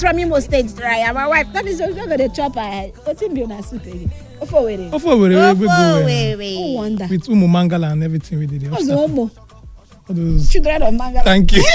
from Imo State dry. And my wife, that is not going to chop her head. What's in your soup again? Oh, wonder. With Umu Mangala and everything we did. What's Umu? Those... Children of Mangala. Thank you.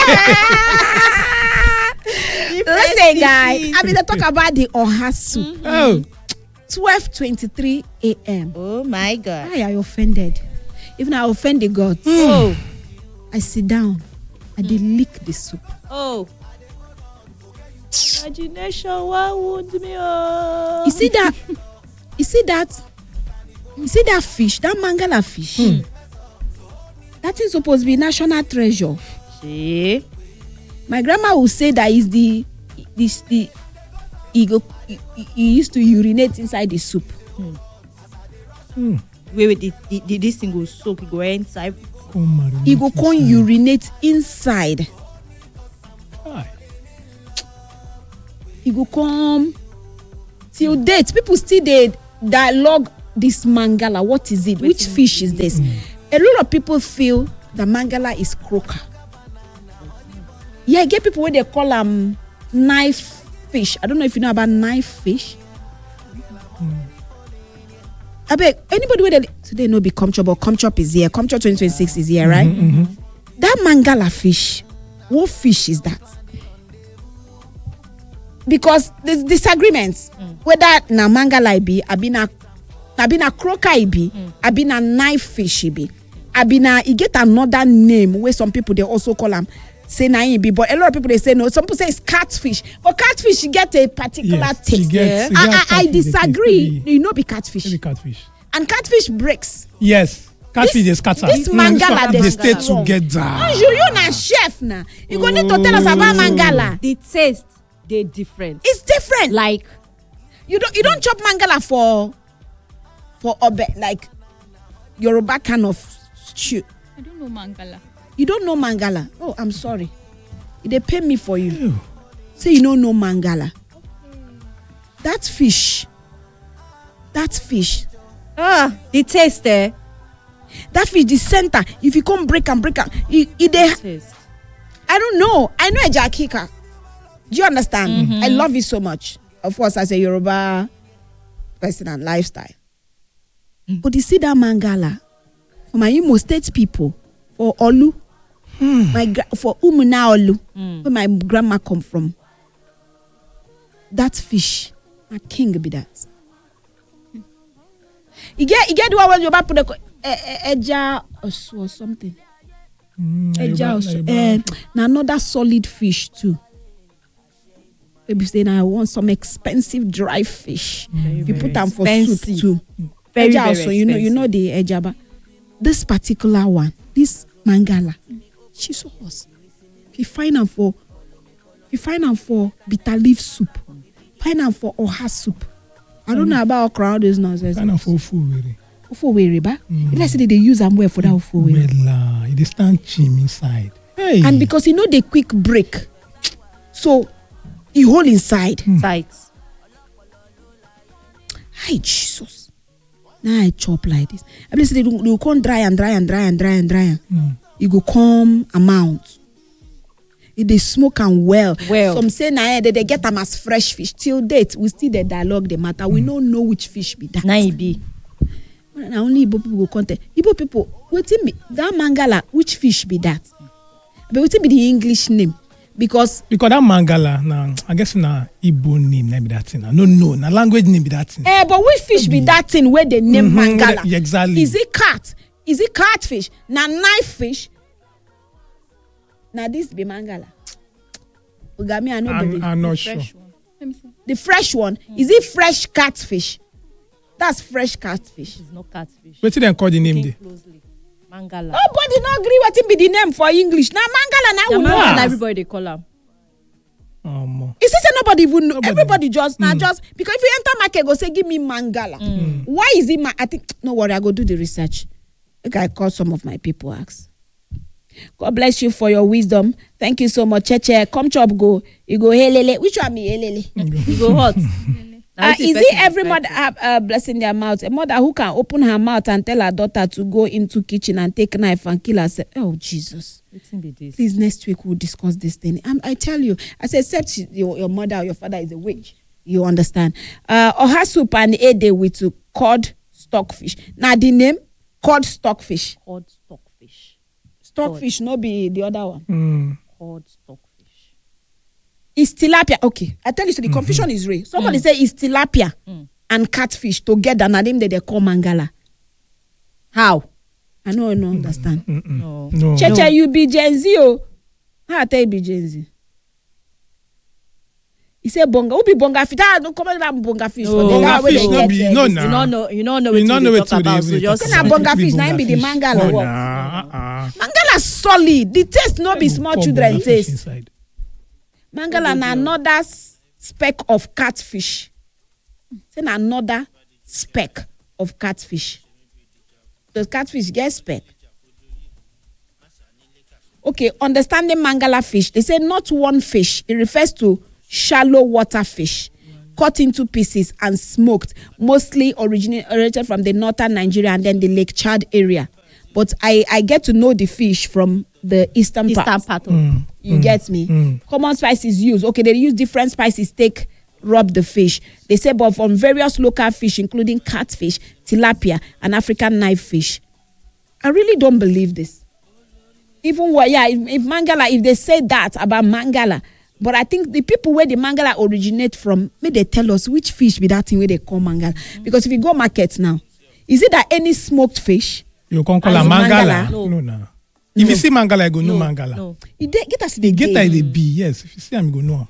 Listen, guys, I'm going to talk about the Oha soup. Oh. 12:23 a.m. Oh my God. Why are you offended? Even I offend the gods. Oh. I sit down. I did lick the soup. Oh. Imagination, why would me? You see that? You see that fish, that Mangala fish? That is supposed to be national treasure. See? My grandma would say that is the he used to urinate inside the soup. Wait, this thing will soak, it go inside. He go come urinate inside. He go come till date. People still they dialogue this Mangala. What is it? Which fish is this? A lot of people feel that Mangala is croaker. Yeah, I get people where they call knife fish. I don't know if you know about knife fish. I beg anybody where today no be Comchop, but Comchop is here. Comchop 2026 is here, right? That Mangala fish, what fish is that? Because there's disagreements whether na Mangala be, abina croaker be, abina knife fish be, abina he get another name where some people they also call them. Say na be, but a lot of people they say no. Some people say it's catfish, but catfish get a particular taste. I disagree. You know, be catfish. Maybe catfish. And catfish breaks. Yes, catfish is scatter. This Mangala they stay together. You na chef na. You go need to tell us about Mangala. The taste they different. It's different. Like you don't chop Mangala for obe like Yoruba kind of stew. I don't know Mangala. You don't know Mangala. Oh, I'm sorry. They pay me for you. Say you don't know Mangala. That fish. the taste there. That fish, the center. If you come break and Taste. I don't know. I know a jakika. Do you understand? I love it so much. Of course, as a Yoruba person and lifestyle. But you see that Mangala for my Imo State people, for Olu. For Umunaolu, where my grandma come from, that fish, my king be that. You get the one when you put the eja or something. Eja also, another solid fish too. Maybe say I want some expensive dry fish. You put them for soup too. Very, eja very also, you know the eja, but this particular one, this Mangala. She's so awesome. He find them for bitter leaf soup. Find them for Oha soup. I don't know about crowd is nonsense. Find them for Ofuwere. Ofuwere, ba? Let's say they use them well for that Ofuwere. Well, it is stand chim inside. Hey. And because they quick break, so he hold inside. Tight. Hi Jesus. Now I chop like this. I mean, say they come dry. You go come amount. If they smoke and well. Some say na they get them as fresh fish. Till date, we still the dialogue the matter. We don't know which fish be that. Na be. Now only Igbo people go contact. Igbo people, waiting me that Mangala, which fish be that? But waiting be the English name. Because that Mangala, now I guess na Igbo name be that thing. No, na language name be that thing. But which fish be that thing where they name Mangala? Exactly. Is it cat? Is it catfish? Na knife fish? Now this be Mangala. Ugami, I know. I'm not sure. Let me see. The fresh one. Is it fresh catfish? That's fresh catfish. It's not catfish. What did they call the name there? Closely. Mangala. Nobody not agree what it be the name for English. Now Mangala now we know. Mangala, everybody they call him. Is this nobody even know? Everybody just just because if you enter market go say give me Mangala. Why is it I think no worry, I go do the research. Okay, I call some of my people ask. God bless you for your wisdom. Thank you so much. Cheche, come chop go. You go helele. Which one me helele? You go hot. Is it every mother have blessing their mouth? A mother who can open her mouth and tell her daughter to go into kitchen and take knife and kill herself. Oh, Jesus. Please, next week we'll discuss this thing. I tell you, I say, except your mother or your father is a witch. You understand? Oha soup and ede with cod stockfish. Now the name, cod stockfish. Cod stockfish. Stockfish, no be the other one. Cod stockfish. It's tilapia. Okay, I tell you, so the confusion is real. Somebody say it's tilapia and catfish together. Now them they call mangala. How? I don't understand. No. Cheche, you be Gen Z, oh. How I tell you be Gen Z? He say bonga. Who be bonga fish? Don't come about bonga fish. Bonga fish no be no You don't know what you talk about. So just say bonga fish. Now be the mangala. Mangala solid. The taste no be small children taste. Mangala na another speck of catfish. Say na another speck of catfish. Does catfish get speck? Okay, understanding mangala fish. They say not one fish. It refers to shallow water fish cut into pieces and smoked, mostly originated from the northern Nigeria and then the Lake Chad area. But I get to know the fish from the eastern part. You get me? Common spices used. Okay, they use different spices take rub the fish. They say, but from various local fish, including catfish, tilapia, and African knife fish. I really don't believe this. Even if mangala, if they say that about mangala, but I think the people where the mangala originate from, may they tell us which fish be that thing where they call mangala. Because if you go market now, is it that any smoked fish? You can't call a mangala? No. If you see mangala, I go no mangala. No. You get us the get the B. Yes, if you see, I'm go no.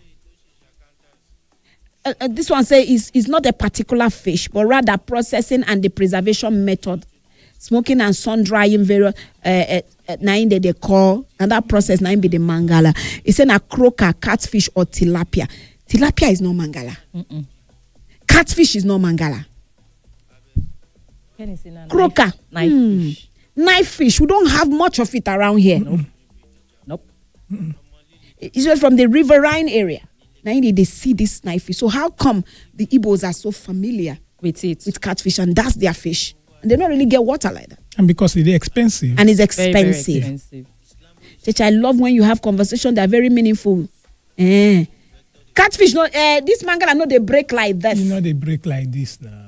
This one say is not a particular fish, but rather processing and the preservation method, smoking and sun drying various nine they call, and that process nine be the mangala. It's a croaker, catfish or tilapia. Tilapia is no mangala. Catfish is no mangala. Croaker, knife fish. Knife fish. We don't have much of it around here. Nope. It's from the riverine area. Now they see this knife fish. So how come the Igbos are so familiar with catfish, and that's their fish, and they don't really get water like that? And because it's expensive. And it's expensive. Very, very expensive. Church, I love when you have conversations that are very meaningful. Catfish, no, this mangala, no, they break like this. They break like this now.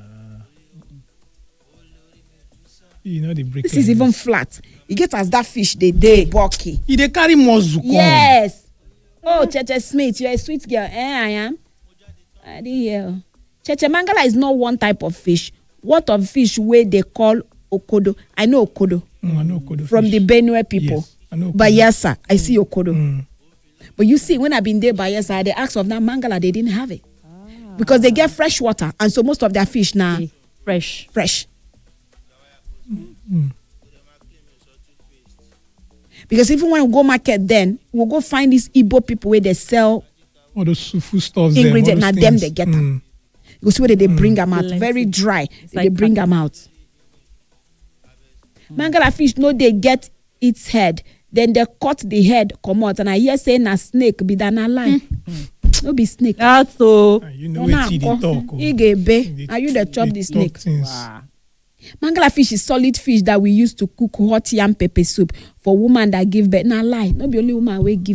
They break. This like is even flat. You get as that fish they bulky. They carry more zuko. Yes. Oh, Cheche Smith, you're a sweet girl. I am. I didn't hear. Cheche, mangala is not one type of fish. What of fish where they call okodo? I know okodo. I know okodo from fish. the Benue people. Yes, I know okodo. Bayelsa, I see okodo. But you see, when I've been there Bayelsa, they asked of that mangala, they didn't have it. Because they get fresh water, and so most of their fish now fresh. Because even when we go market, then we'll go find these Igbo people where they sell all those food stores, ingredients. Now them they get them. You see where they bring them out, very dry. They bring them out. Mangala fish, no, they get its head. Then they cut the head, come out, and I hear saying a snake be done a lie. No be snake. That's so. You know what they talk. Are you the chop the snake? Wow. Mangala fish is solid fish that we use to cook hot yam pepper soup for women that give birth. Now lie, not be only woman we give